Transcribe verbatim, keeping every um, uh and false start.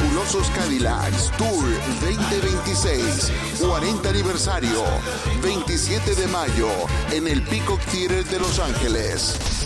Fabulosos Cadillacs Tour veinte veintiséis, cuarenta aniversario, veintisiete de mayo, en el Peacock Theater de Los Ángeles.